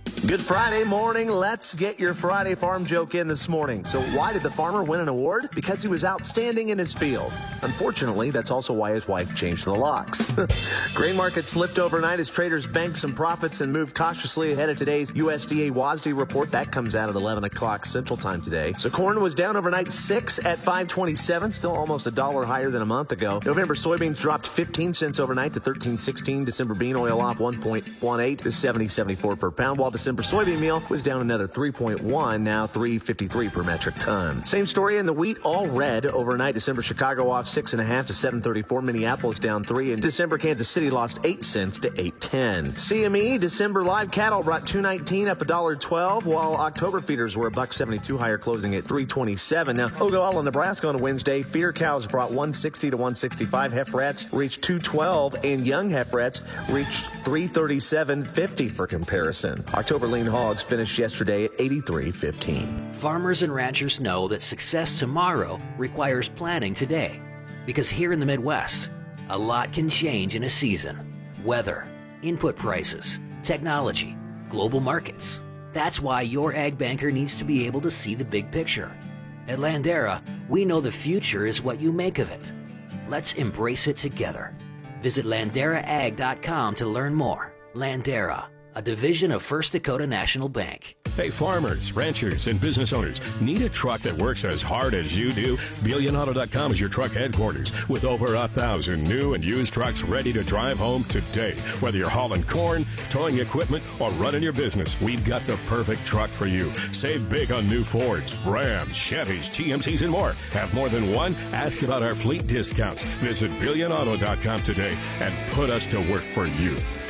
Good Friday morning. Let's get your Friday farm joke in this morning. So why did the farmer win an award? Because he was outstanding in his field. Unfortunately, that's also why his wife changed the locks. Grain market slipped overnight as traders banked some profits and moved cautiously ahead of today's USDA WASDE report. That comes out at 11 o'clock Central Time today. So corn was down overnight 6 at $5.27, still almost $1 higher than a month ago. November soybeans dropped 15 cents overnight to $13.16. December bean oil off 1.18 to 70.74 per pound, while December soybean meal was down another 3.1, now 3.53 per metric ton. Same story in the wheat, all red overnight. December Chicago off 6.5 to 7.34. Minneapolis down 3, and December Kansas City lost 8 cents to 8.10. CME December live cattle brought $2.19 up $1.12, while October feeders were $1.72 higher, closing at $3.27. Now Ogallala, Nebraska on Wednesday, feeder cows brought $1.60 to $1.65. Heiferettes reached $2.12, and young heiferettes reached $3.37.50 for comparison. October lean hogs finished yesterday at $83.15. Farmers and ranchers know that success tomorrow requires planning today. Because here in the Midwest, a lot can change in a season. Weather, input prices, technology, global markets. That's why your ag banker needs to be able to see the big picture. At Landera, we know the future is what you make of it. Let's embrace it together. Visit LanderaAg.com to learn more. Landera, a division of First Dakota National Bank. Hey, farmers, ranchers, and business owners, need a truck that works as hard as you do? BillionAuto.com is your truck headquarters with over 1,000 new and used trucks ready to drive home today. Whether you're hauling corn, towing equipment, or running your business, we've got the perfect truck for you. Save big on new Fords, Rams, Chevys, GMCs, and more. Have more than one? Ask about our fleet discounts. Visit BillionAuto.com today and put us to work for you.